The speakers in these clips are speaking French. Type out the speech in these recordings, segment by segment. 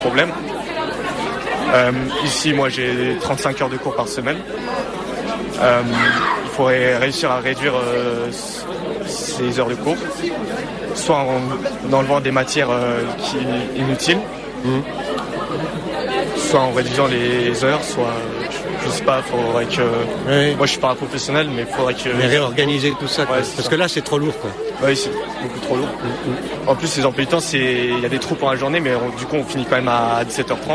Problème. Ici, moi, j'ai 35 heures de cours par semaine. Il faudrait réussir à réduire ces heures de cours, soit en enlevant des matières inutiles, soit en réduisant les heures, soit, je sais pas, faudrait que... Oui. Moi, je suis pas un professionnel, mais faudrait que... Mais réorganiser tout ça, Ouais, parce que là, c'est trop lourd, quoi. Oui, c'est beaucoup trop lourd. En plus, les emplois du temps, il y a des trous pendant la journée, mais du coup, on finit quand même à 17h30.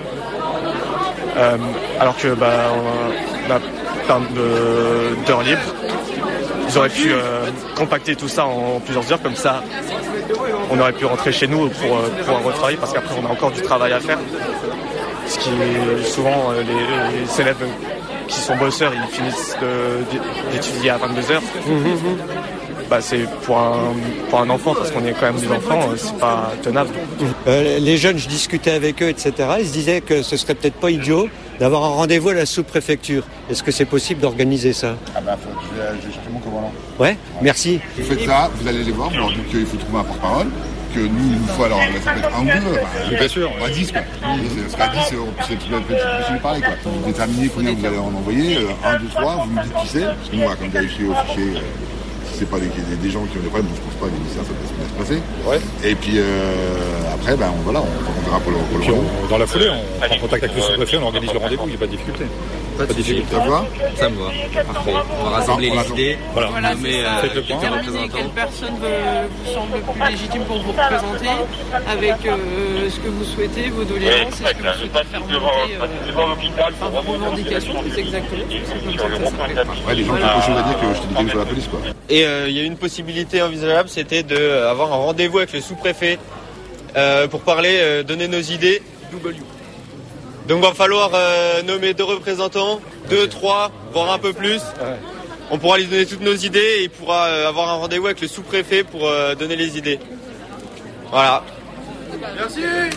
Alors que on a plein d'heures libres. Ils auraient pu compacter tout ça en plusieurs heures, comme ça, on aurait pu rentrer chez nous pour pouvoir retravailler, parce qu'après, on a encore du travail à faire. Ce qui est souvent, les élèves qui sont bosseurs, ils finissent d'étudier à 22h. C'est pour un enfant, parce qu'on est quand même des enfants, c'est pas tenable. Les jeunes, je discutais avec eux, etc. Ils se disaient que ce serait peut-être pas idiot d'avoir un rendez-vous à la sous-préfecture. Est-ce que c'est possible d'organiser ça? J'ai justement comment là. Ouais, merci. Vous faites ça, vous allez les voir, vous leur dites qu'il faut trouver un porte-parole, que nous, il nous faut alors, ça peut être un ou deux, bien sûr, pas 10 quoi. Parce qu'à 10, on peut parler quoi. Vous déterminez combien vous allez en envoyer, 1, 2, 3, vous me dites qui c'est, parce que nous on va quand même vérifier au fichier. C'est pas des gens qui ont des problèmes, donc je pense pas que ça peut se passer. Ouais. Et puis après, on verra pour le rendez-vous. Dans la foulée, on prend contact avec le sous-préfet, on organise le rendez-vous, il n'y a pas de difficulté. Pas de difficulté. Ça va? Ça me va. Parfait. On va rassembler les idées. Voilà. Nommer quelques représentants. Quelle personne vous semble plus légitime pour vous représenter avec ce que vous souhaitez, vos doléances, est-ce que vous souhaitez faire monter vos revendications plus exactement? C'est comme ça que ça s'appelle. Ouais, les gens qui ont quelque chose à dire que je te dis qu'ils sont la police quoi. Et il y a une possibilité envisageable, c'était d'avoir un rendez-vous avec le sous-préfet pour parler, donner nos idées. Donc il va falloir nommer 2 représentants, 2, 3, voire un peu plus. On pourra lui donner toutes nos idées et il pourra avoir un rendez-vous avec le sous-préfet pour donner les idées. Voilà. Merci.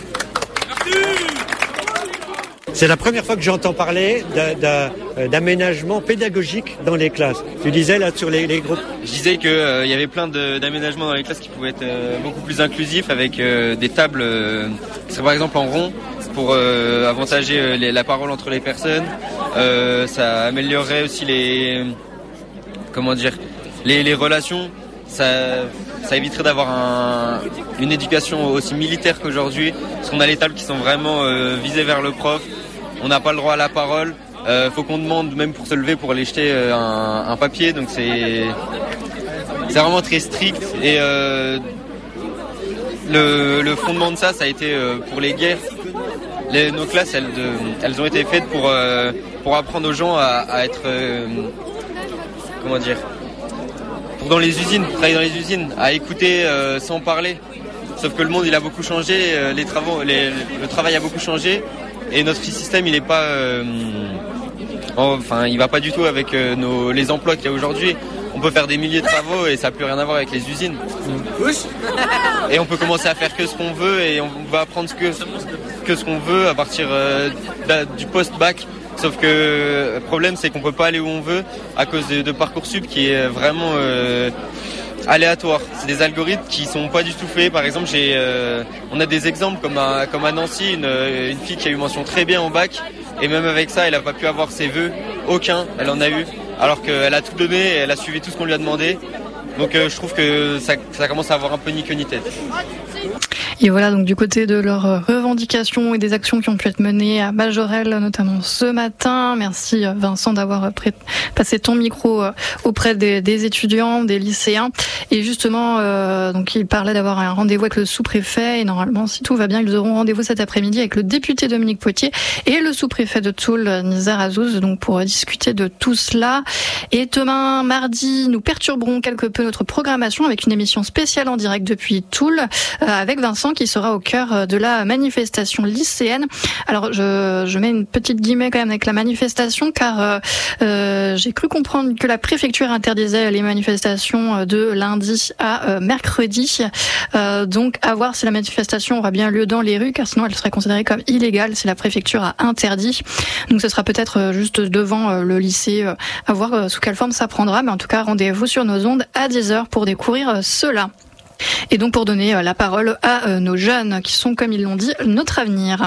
C'est la première fois que j'entends parler d'aménagement pédagogique dans les classes. Tu disais là sur les groupes. Je disais qu'il y avait plein d'aménagements dans les classes qui pouvaient être beaucoup plus inclusifs avec des tables, par exemple en rond, pour avantager la parole entre les personnes. Ça améliorerait aussi les relations. Ça éviterait d'avoir une éducation aussi militaire qu'aujourd'hui, parce qu'on a les tables qui sont vraiment visées vers le prof. On n'a pas le droit à la parole. Faut qu'on demande même pour se lever pour aller jeter un papier. Donc c'est vraiment très strict. Et le fondement de ça a été pour les guerres. Nos classes, elles ont été faites pour apprendre aux gens à être pour travailler dans les usines, à écouter sans parler. Sauf que le monde il a beaucoup changé, le travail a beaucoup changé et notre système il est pas, il va pas du tout avec les emplois qu'il y a aujourd'hui. On peut faire des milliers de travaux et ça n'a plus rien à voir avec les usines. Et on peut commencer à faire que ce qu'on veut et on va apprendre que ce qu'on veut à partir du post-bac. Sauf que le problème c'est qu'on peut pas aller où on veut à cause de Parcoursup qui est vraiment aléatoire. C'est des algorithmes qui sont pas du tout faits. Par exemple, on a des exemples comme à Nancy, une fille qui a eu mention très bien au bac et même avec ça, elle a pas pu avoir ses vœux. Aucun, elle en a eu. Alors qu'elle a tout donné, elle a suivi tout ce qu'on lui a demandé. Donc je trouve que ça commence à avoir un peu ni queue ni tête. Et voilà, donc du côté de leurs revendications et des actions qui ont pu être menées à Majorelle, notamment ce matin. Merci Vincent d'avoir passé ton micro auprès des étudiants, des lycéens. Et justement, donc il parlait d'avoir un rendez-vous avec le sous-préfet. Et normalement, si tout va bien, ils auront rendez-vous cet après-midi avec le député Dominique Potier et le sous-préfet de Toul, Nizar Azouz, donc pour discuter de tout cela. Et demain, mardi, nous perturberons quelque peu notre programmation avec une émission spéciale en direct depuis Toul, avec Vincent qui sera au cœur de la manifestation lycéenne. Alors je mets une petite guillemets quand même avec la manifestation car j'ai cru comprendre que la préfecture interdisait les manifestations de lundi à mercredi. Donc à voir si la manifestation aura bien lieu dans les rues car sinon elle serait considérée comme illégale si la préfecture a interdit. Donc ce sera peut-être juste devant le lycée, à voir sous quelle forme ça prendra. Mais en tout cas rendez-vous sur nos ondes à 10h pour découvrir cela. Et donc pour donner la parole à nos jeunes qui sont, comme ils l'ont dit, notre avenir.